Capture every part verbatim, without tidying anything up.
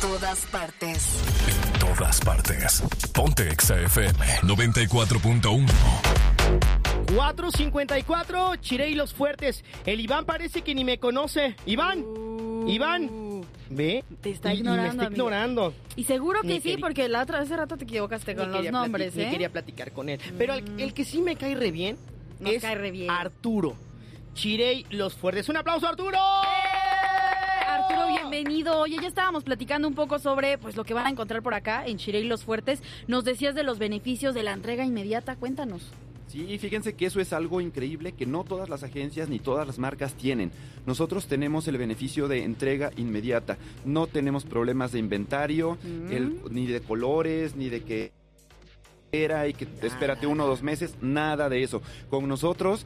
todas partes. En todas partes. Ponte Exa F M noventa y cuatro punto uno. cuatro cincuenta y cuatro, Chirey Los Fuertes. El Iván parece que ni me conoce. Iván, uh, Iván, ¿ve? Te está y, ignorando. Y me está amiga. ignorando. Y seguro que Ni sí, quería. porque la otra hace rato te equivocaste con Ni los nombres, plati- ¿eh? Ni quería platicar con él. Pero el, el que sí me cae re bien Nos es cae re bien. Arturo. Chirey Los Fuertes. ¡Un aplauso, Arturo! Arturo, bienvenido. Oye, ya estábamos platicando un poco sobre pues lo que van a encontrar por acá en Chirey Los Fuertes. Nos decías de los beneficios de la entrega inmediata. Cuéntanos. Sí, fíjense que eso es algo increíble que no todas las agencias ni todas las marcas tienen. Nosotros tenemos el beneficio de entrega inmediata. No tenemos problemas de inventario, Mm. el- ni de colores, ni de que era y que espérate uno o dos meses, nada de eso. Con nosotros,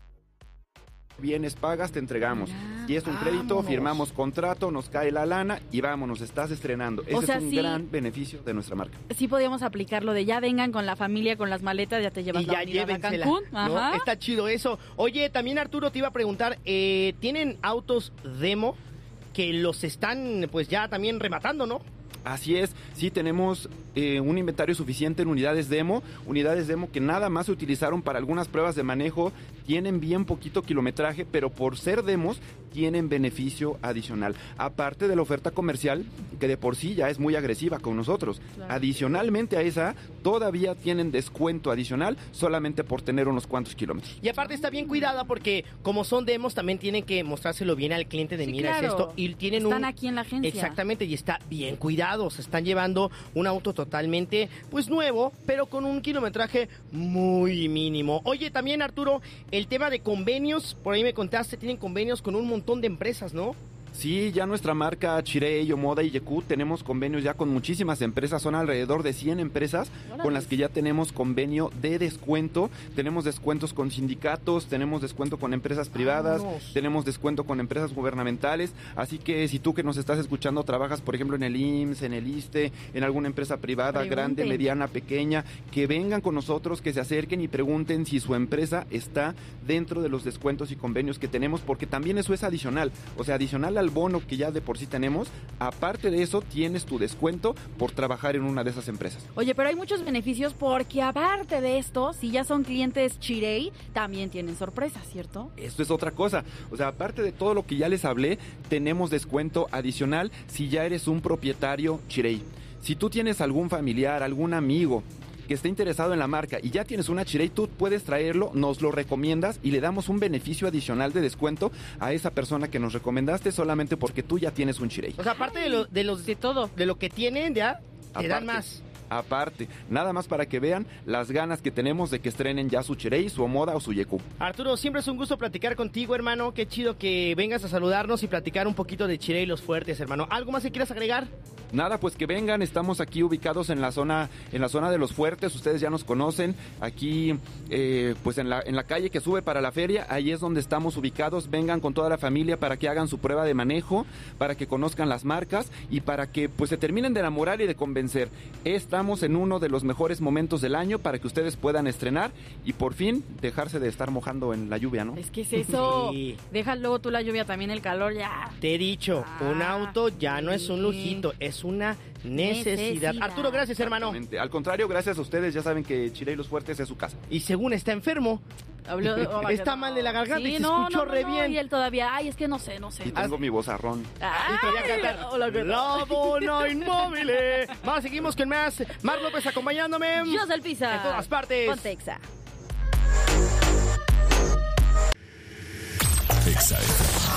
vienes, pagas, te entregamos. Mira, Si es un crédito, vámonos. firmamos contrato, nos cae la lana y vámonos, estás estrenando. Ese O sea, es un sí. gran beneficio de nuestra marca. Sí podíamos aplicarlo de ya vengan con la familia, con las maletas, ya te llevas Y la ya unidad a llévensela, Cancún. ¿no? Ajá. Está chido eso. Oye, también Arturo te iba a preguntar, eh, ¿tienen autos demo que los están pues ya también rematando, no? Así es, sí tenemos eh, un inventario suficiente en unidades demo, unidades demo que nada más se utilizaron para algunas pruebas de manejo, tienen bien poquito kilometraje, pero por ser demos tienen beneficio adicional, aparte de la oferta comercial que de por sí ya es muy agresiva con nosotros. Claro. Adicionalmente a esa, todavía tienen descuento adicional solamente por tener unos cuantos kilómetros. Y aparte está bien cuidada porque como son demos también tienen que mostrárselo bien al cliente de Sí, mira es claro. esto y tienen Están un aquí en la agencia. exactamente y está bien cuidado, se están llevando un auto totalmente pues nuevo, pero con un kilometraje muy mínimo. Oye, también Arturo, el tema de convenios, por ahí me contaste, tienen convenios con un montón de empresas, ¿no? Sí, ya nuestra marca Chirey, Yomoda y Yeku tenemos convenios ya con muchísimas empresas, son alrededor de cien empresas Órale. con las que ya tenemos convenio de descuento, tenemos descuentos con sindicatos, tenemos descuento con empresas privadas, Vámonos. tenemos descuento con empresas gubernamentales, así que si tú que nos estás escuchando trabajas por ejemplo en el I M S S, en el ISSSTE, en alguna empresa privada, Pregunten. grande, mediana, pequeña, que vengan con nosotros, que se acerquen y pregunten si su empresa está dentro de los descuentos y convenios que tenemos, porque también eso es adicional, o sea, adicional al bono que ya de por sí tenemos, aparte de eso tienes tu descuento por trabajar en una de esas empresas. Oye, pero hay muchos beneficios porque aparte de esto, si ya son clientes Chirey, también tienen sorpresas, ¿cierto? Esto es otra cosa, o sea, aparte de todo lo que ya les hablé, tenemos descuento adicional si ya eres un propietario Chirey. Si tú tienes algún familiar, algún amigo que esté interesado en la marca y ya tienes una Chirey, tú puedes traerlo, nos lo recomiendas y le damos un beneficio adicional de descuento a esa persona que nos recomendaste solamente porque tú ya tienes un Chirey. O sea, aparte de, lo, de los De todo. de lo que tienen ya, te dan Aparte. más. Aparte, nada más para que vean las ganas que tenemos de que estrenen ya su Chirey, su Omoda o su Yeku. Arturo, siempre es un gusto platicar contigo, hermano. Qué chido que vengas a saludarnos y platicar un poquito de Chirey Los Fuertes, hermano. ¿Algo más que quieras agregar? Nada, pues que vengan, estamos aquí ubicados en la zona, en la zona de Los Fuertes, ustedes ya nos conocen, aquí eh, pues en la, en la calle que sube para la feria, ahí es donde estamos ubicados, vengan con toda la familia para que hagan su prueba de manejo, para que conozcan las marcas y para que pues se terminen de enamorar y de convencer. Estamos en uno de los mejores momentos del año para que ustedes puedan estrenar y por fin dejarse de estar mojando en la lluvia, ¿no? Es que es eso. Sí. Deja luego tú la lluvia, también el calor, ya. Te he dicho, Ah, un auto ya no es un sí. lujito, es una necesidad. Necesidad. Arturo, gracias, hermano. Exactamente. Al contrario, gracias a ustedes, ya saben que Chirey Los Fuertes es su casa. Y según está enfermo, Habló- oh, Está mal de la garganta y se no, escuchó no, no, re no, bien. Y él todavía, ay, es que no sé, no sé. Y tengo mi vozarrón. Ay, y te voy a cantar. hola, ¿qué tal? La Dona Inmóvil. Vamos, seguimos con más. Mar López acompañándome. Yo soy el Pizza. En todas partes. Ponte Exa. Exa F M.